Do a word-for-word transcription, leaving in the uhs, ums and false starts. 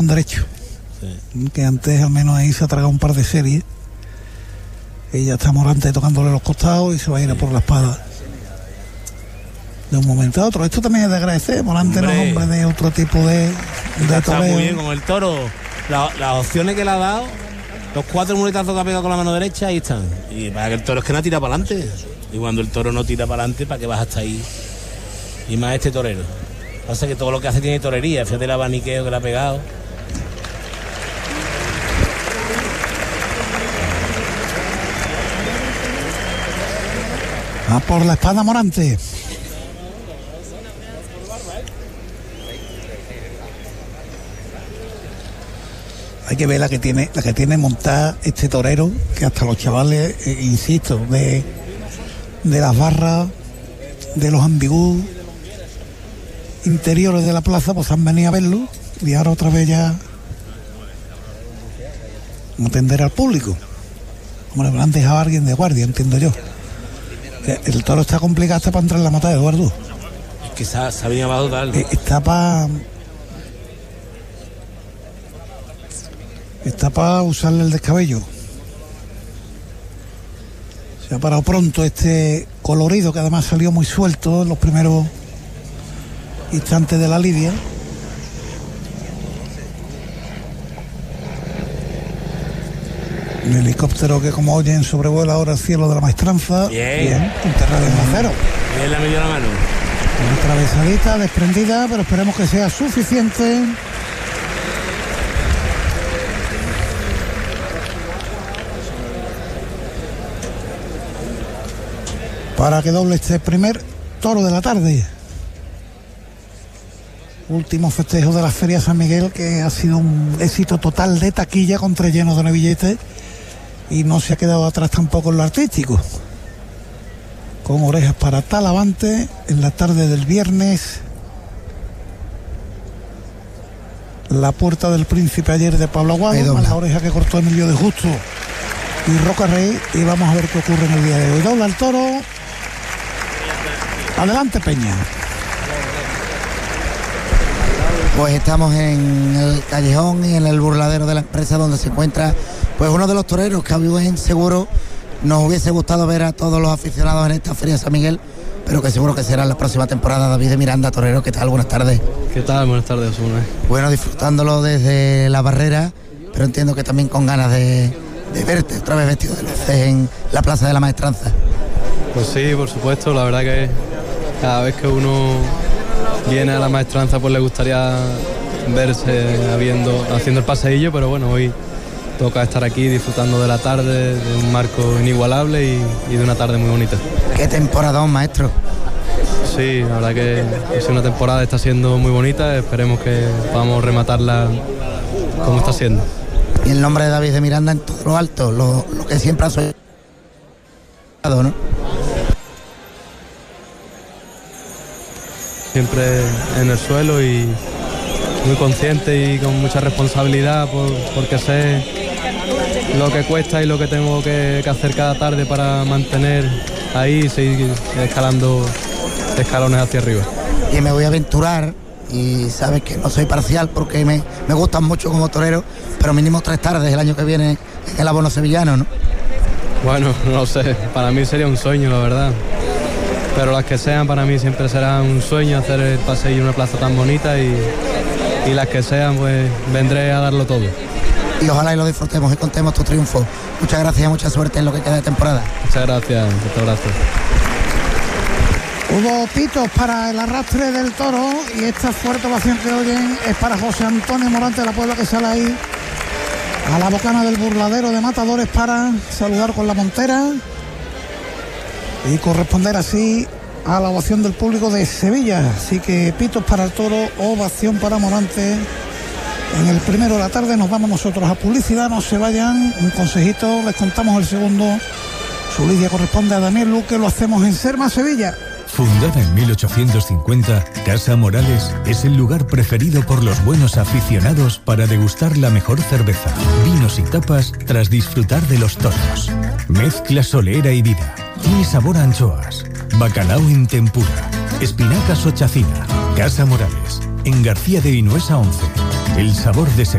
derecho, sí. Que antes al menos ahí se ha tragado un par de series. Ella está Morante tocándole los costados y se va a ir a por la espada de un momento a otro. Esto también es de agradecer. Morante hombre, no es hombre de otro tipo de, de está toreo. Muy bien con el toro. La, las opciones que le ha dado, los cuatro muletazos que ha pegado con la mano derecha, ahí están. Y para que el toro es que no tira para adelante. Y cuando el toro no tira para adelante, ¿para qué vas hasta ahí? Y más este torero. Pasa que todo lo que hace tiene torería. Fíjate el abaniqueo que le ha pegado. A por la espada Morante. Hay que ver la que tiene, la que tiene montada este torero, que hasta los chavales, eh, insisto, de, de las barras, de los ambigus interiores de la plaza, pues han venido a verlo y ahora otra vez ya atender al público. Como le han dejado a alguien de guardia, entiendo yo. El toro está complicado hasta para entrar en la mata de Eduardo. Es que se ha, se ha venido abajo tal, ¿no? Está para... Está para usarle el descabello. Se ha parado pronto este colorido, que además salió muy suelto en los primeros instantes de la lidia. Un helicóptero que, como oyen, sobrevuela ahora el cielo de la maestranza. Bien. Bien, un terreno de acero. Bien, le ha metido la mano. Una atravesadita, desprendida, pero esperemos que sea suficiente. Para que doble este primer toro de la tarde. Último festejo de la Feria San Miguel, que ha sido un éxito total de taquilla, con tres llenos de novilletes. Y no se ha quedado atrás tampoco en lo artístico. Con orejas para Talavante en la tarde del viernes. La Puerta del Príncipe ayer de Pablo Aguado, más la oreja que cortó Emilio de Justo y Roca Rey. Y vamos a ver qué ocurre en el día de hoy. Dobla el toro. Adelante, Peña. Pues estamos en el callejón y en el burladero de la empresa, donde se encuentra pues uno de los toreros que a bien seguro nos hubiese gustado ver a todos los aficionados en esta Feria de San Miguel, pero que seguro que será en la próxima temporada. David de Miranda, torero, ¿qué tal? Buenas tardes. ¿Qué tal? Buenas tardes, Osuna. Bueno, disfrutándolo desde la barrera, pero entiendo que también con ganas de, de verte otra vez vestido de luces en la Plaza de la Maestranza. Pues sí, por supuesto, la verdad que cada vez que uno viene a la Maestranza pues le gustaría verse habiendo, haciendo el paseillo, pero bueno, hoy toca estar aquí disfrutando de la tarde, de un marco inigualable y, y de una tarde muy bonita. ¡Qué temporadón, maestro! Sí, la verdad que es una temporada, está siendo muy bonita, esperemos que podamos rematarla como está siendo. Y el nombre de David de Miranda en todo lo alto, lo, lo que siempre ha soñado, ¿no? Siempre en el suelo y muy consciente y con mucha responsabilidad por, porque sé lo que cuesta y lo que tengo que, que hacer cada tarde para mantener ahí y seguir escalando escalones hacia arriba. Y me voy a aventurar, y sabes que no soy parcial porque me, me gustan mucho como torero, pero mínimo tres tardes el año que viene en el abono sevillano, ¿no? Bueno, no sé, para mí sería un sueño, la verdad. Pero las que sean, para mí siempre será un sueño hacer el paseo en una plaza tan bonita y, y las que sean, pues vendré a darlo todo. Y ojalá y lo disfrutemos y contemos tu triunfo. Muchas gracias y mucha suerte en lo que queda de temporada. Muchas gracias, muchas gracias. Hubo pitos para el arrastre del toro y esta fuerte ovación que oyen es para José Antonio Morante de la Puebla, que sale ahí a la bocana del burladero de Matadores para saludar con la montera y corresponder así a la ovación del público de Sevilla. Así que pitos para el toro, ovación para Morante. En el primero de la tarde nos vamos nosotros a publicidad, no se vayan, un consejito, les contamos el segundo. Su lidia corresponde a Daniel Luque, lo hacemos en Serma, Sevilla. Fundada en mil ochocientos cincuenta, Casa Morales es el lugar preferido por los buenos aficionados para degustar la mejor cerveza, vinos y tapas tras disfrutar de los toros. Mezcla solera y vida. Tiene sabor a anchoas, bacalao en tempura, espinacas o chacina. Casa Morales, en García de Vinuesa once. El sabor de